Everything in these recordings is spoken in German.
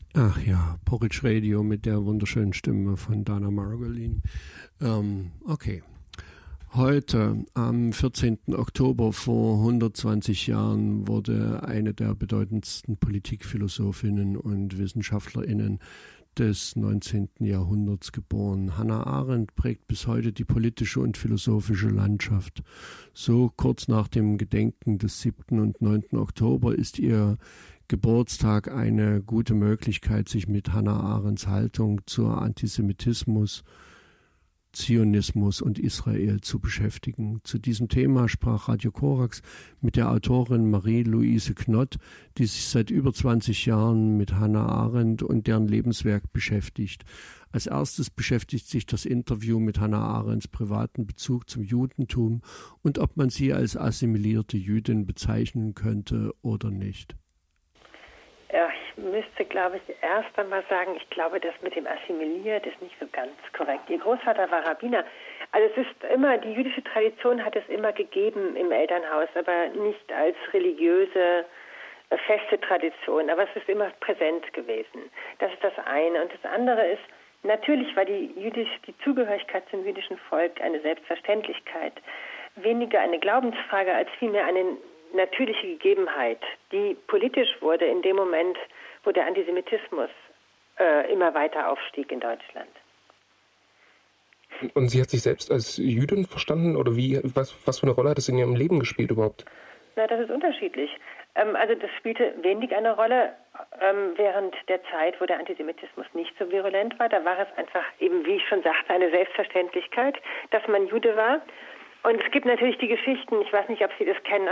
Ach ja, Porridge Radio mit der wunderschönen Stimme von Dana Margolin. Okay. Heute, am 14. Oktober vor 120 Jahren, wurde eine der bedeutendsten Politikphilosophinnen und WissenschaftlerInnen des 19. Jahrhunderts geboren. Hannah Arendt prägt bis heute die politische und philosophische Landschaft. So kurz nach dem Gedenken des 7. und 9. Oktober ist ihr Geburtstag eine gute Möglichkeit, sich mit Hannah Arendts Haltung zur Antisemitismus, Zionismus und Israel zu beschäftigen. Zu diesem Thema sprach Radio Korax mit der Autorin Marie-Louise Knott, die sich seit über 20 Jahren mit Hannah Arendt und deren Lebenswerk beschäftigt. Als erstes beschäftigt sich das Interview mit Hannah Arendts privaten Bezug zum Judentum und ob man sie als assimilierte Jüdin bezeichnen könnte oder nicht. Ja, ich müsste, glaube ich, erst einmal sagen, ich glaube, das mit dem Assimiliert ist nicht so ganz korrekt. Ihr Großvater war Rabbiner. Also es ist immer, die jüdische Tradition hat es immer gegeben im Elternhaus, aber nicht als religiöse, feste Tradition. Aber es ist immer präsent gewesen. Das ist das eine. Und das andere ist, natürlich war die Zugehörigkeit zum jüdischen Volk eine Selbstverständlichkeit. Weniger eine Glaubensfrage als vielmehr eine natürliche Gegebenheit, die politisch wurde in dem Moment, wo der Antisemitismus immer weiter aufstieg in Deutschland. Und sie hat sich selbst als Jüdin verstanden oder was für eine Rolle hat es in ihrem Leben gespielt überhaupt? Na, das ist unterschiedlich. Also das spielte wenig eine Rolle während der Zeit, wo der Antisemitismus nicht so virulent war. Da war es einfach eben, wie ich schon sagte, eine Selbstverständlichkeit, dass man Jude war. Und es gibt natürlich die Geschichten, ich weiß nicht, ob Sie das kennen,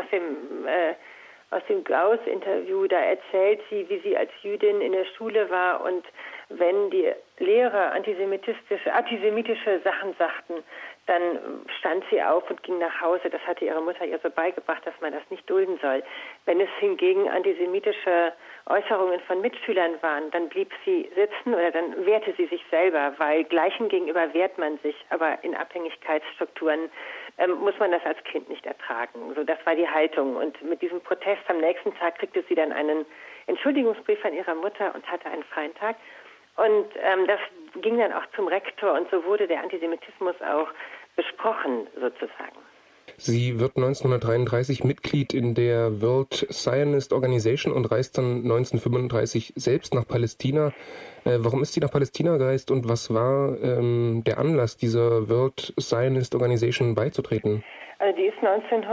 aus dem Gauss-Interview, da erzählt sie, wie sie als Jüdin in der Schule war und wenn die Lehrer antisemitische Sachen sagten, dann stand sie auf und ging nach Hause. Das hatte ihre Mutter ihr so beigebracht, dass man das nicht dulden soll. Wenn es hingegen antisemitische Äußerungen von Mitschülern waren, dann blieb sie sitzen oder dann wehrte sie sich selber, weil Gleichen gegenüber wehrt man sich, aber in Abhängigkeitsstrukturen muss man das als Kind nicht ertragen. So, das war die Haltung. Und mit diesem Protest am nächsten Tag kriegte sie dann einen Entschuldigungsbrief von ihrer Mutter und hatte einen freien Tag. Und das ging dann auch zum Rektor und so wurde der Antisemitismus auch besprochen sozusagen. Sie wird 1933 Mitglied in der World Zionist Organization und reist dann 1935 selbst nach Palästina. Warum ist sie nach Palästina gereist und was war der Anlass, dieser World Zionist Organization beizutreten? Also die ist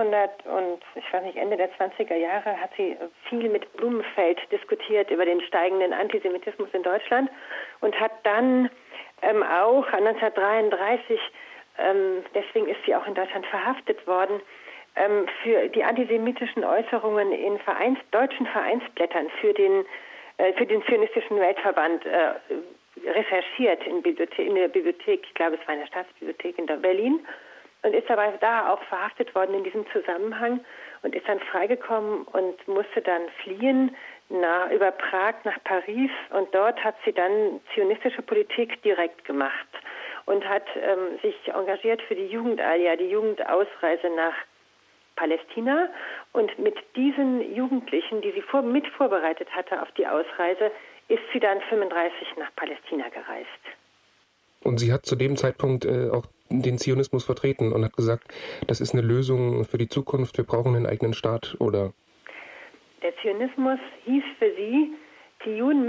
Ende der 20er Jahre, hat sie viel mit Blumenfeld diskutiert über den steigenden Antisemitismus in Deutschland und hat dann auch 1933 deswegen ist sie auch in Deutschland verhaftet worden, für die antisemitischen Äußerungen in deutschen Vereinsblättern für den Zionistischen Weltverband recherchiert in der Bibliothek, ich glaube es war in der Staatsbibliothek in Berlin, und ist aber da auch verhaftet worden in diesem Zusammenhang und ist dann freigekommen und musste dann fliehen über Prag nach Paris und dort hat sie dann zionistische Politik direkt gemacht und hat sich engagiert für die Jugendalia, die Jugendausreise nach Palästina. Und mit diesen Jugendlichen, die sie mit vorbereitet hatte auf die Ausreise, ist sie dann 1935 nach Palästina gereist. Und sie hat zu dem Zeitpunkt auch den Zionismus vertreten und hat gesagt, das ist eine Lösung für die Zukunft, wir brauchen einen eigenen Staat, oder? Der Zionismus hieß für sie, die Juden